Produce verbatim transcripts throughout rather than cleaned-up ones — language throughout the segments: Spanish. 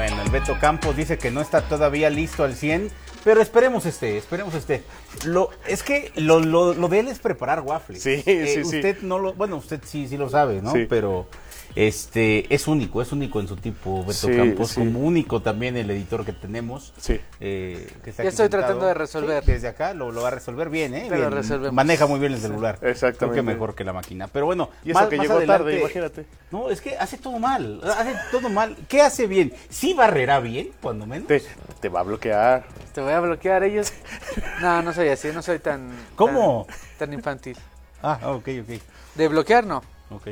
Bueno, el Beto Campos dice que no está todavía listo al cien, pero esperemos esté, esperemos esté. Lo, es que lo, lo, lo de él es preparar waffles. Sí, eh, sí, usted sí. no lo, bueno, usted sí, sí lo sabe, ¿no? Sí. Pero este es único, es único en su tipo, Beto Sí, Campos, sí. como único también el editor que tenemos. Sí. Eh, que está Ya aquí estoy sentado. tratando de resolver. Sí, desde acá lo, lo va a resolver bien, ¿eh? Te lo Bien. resolvemos. Maneja muy bien el celular. Sí, exactamente. Creo que mejor que la máquina. Pero bueno, Y eso más, que más llegó adelante, tarde, imagínate. No, es que hace todo mal, hace todo mal. ¿Qué hace bien? Sí barrerá bien, cuando menos. Te, te va a bloquear. Te voy a bloquear ellos. No, no soy así, no soy tan... ¿Cómo? Tan, tan infantil. Ah, ok, ok, De bloquear, no. ok.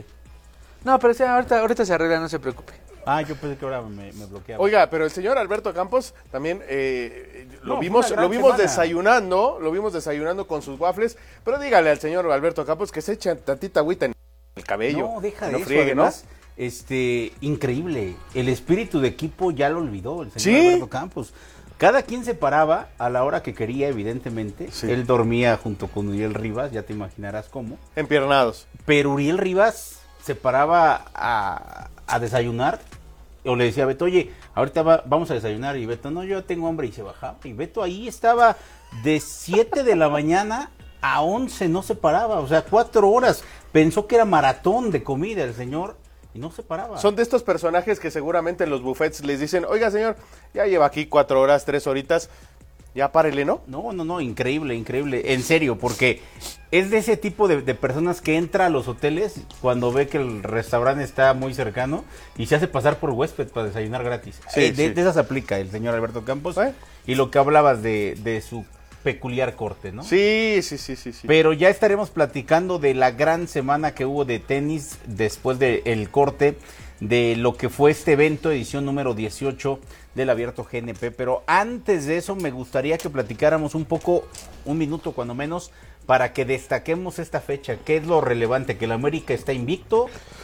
No, pero sí, ahorita, ahorita se arregla, no se preocupe. Ah, yo pensé que ahora me, me bloqueaba. Oiga, pero el señor Alberto Campos también eh, lo No, fue vimos, una gran lo vimos semana. desayunando, lo vimos desayunando con sus waffles, pero dígale al señor Alberto Campos que se echa tantita agüita en el cabello. No, deja que de no eso, friegue, además, este, increíble. El espíritu de equipo ya lo olvidó el señor ¿Sí? Alberto Campos. Cada quien se paraba a la hora que quería, evidentemente. Sí. Él dormía junto con Uriel Rivas, ya te imaginarás cómo. ¿no? Empiernados. Pero Uriel Rivas se paraba a, a desayunar o le decía a Beto, oye, ahorita va- vamos a desayunar. Y Beto, no, yo tengo hambre, y se bajaba. Y Beto ahí estaba de siete de la mañana a once, no se paraba. O sea, cuatro horas. Pensó que era maratón de comida el señor y no se paraba. Son de estos personajes que seguramente en los buffets les dicen, oiga señor, ya lleva aquí cuatro horas, tres horitas, ya párele, ¿no? No, no, no, increíble, increíble, en serio, porque es de ese tipo de, de personas que entra a los hoteles cuando ve que el restaurante está muy cercano y se hace pasar por huésped para desayunar gratis. Sí, Eh, de, sí. de esas aplica el señor Alberto Campos. ¿Eh? Y lo que hablabas de, de su peculiar corte, ¿no? Sí, sí, sí, sí, sí. Pero ya estaremos platicando de la gran semana que hubo de tenis después del corte de lo que fue este evento, edición número dieciocho del Abierto G N P. Pero antes de eso me gustaría que platicáramos un poco, un minuto cuando menos, para que destaquemos esta fecha. ¿Qué es lo relevante? Que el América está invicto,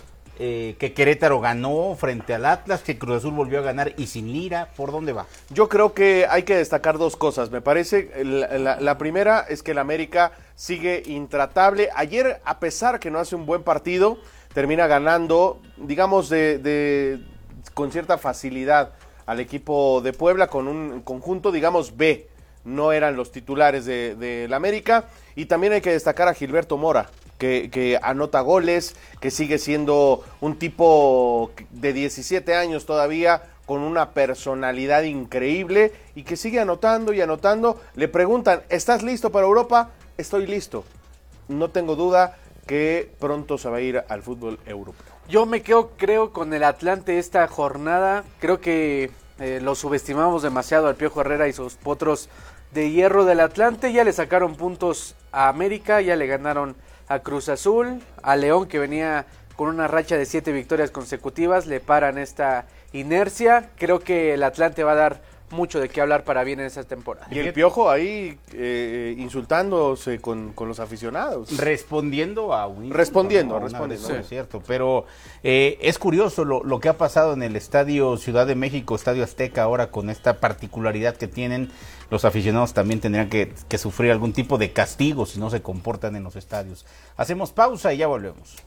eh, que Querétaro ganó frente al Atlas, que Cruz Azul volvió a ganar y sin Lira. ¿Por dónde va? Yo creo que hay que destacar dos cosas. Me parece, la, la- la primera es que el América sigue intratable. Ayer, a pesar que no hace un buen partido, termina ganando, digamos, de, de con cierta facilidad al equipo de Puebla, con un conjunto, digamos, B. No eran los titulares de, de la América. Y también hay que destacar a Gilberto Mora, que, que anota goles, que sigue siendo un tipo de diecisiete años todavía, con una personalidad increíble y que sigue anotando y anotando. Le preguntan, ¿estás listo para Europa? Estoy listo. No tengo duda que pronto se va a ir al fútbol europeo. Yo me quedo, creo, con el Atlante esta jornada. Creo que eh, lo subestimamos demasiado al Piojo Herrera y sus potros de hierro del Atlante. Ya le sacaron puntos a América, ya le ganaron a Cruz Azul, a León, que venía con una racha de siete victorias consecutivas, le paran esta inercia. Creo que el Atlante va a dar mucho de qué hablar para bien en esta temporada. Y el Piojo ahí eh, insultándose con, con los aficionados. Respondiendo a un insulto, Respondiendo, ¿no? Una respondiendo. agresión, es cierto, pero eh, es curioso lo, lo que ha pasado en el Estadio Ciudad de México, Estadio Azteca, ahora con esta particularidad que tienen. Los aficionados también tendrían que, que sufrir algún tipo de castigo si no se comportan en los estadios. Hacemos pausa y ya volvemos.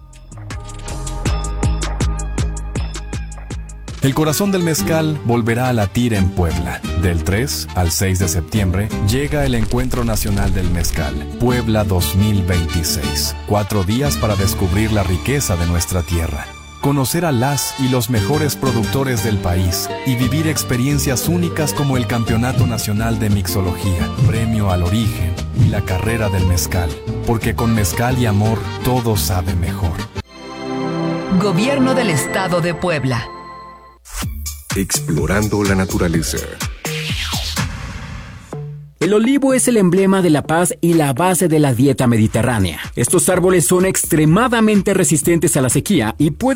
El corazón del mezcal volverá a latir en Puebla. Del tres al seis de septiembre llega el Encuentro Nacional del Mezcal, Puebla dos mil veintiséis. Cuatro días para descubrir la riqueza de nuestra tierra, conocer a las y los mejores productores del país y vivir experiencias únicas como el Campeonato Nacional de Mixología, Premio al Origen y la Carrera del Mezcal. Porque con mezcal y amor todo sabe mejor. Gobierno del Estado de Puebla. Explorando la naturaleza. El olivo es el emblema de la paz y la base de la dieta mediterránea. Estos árboles son extremadamente resistentes a la sequía y pueden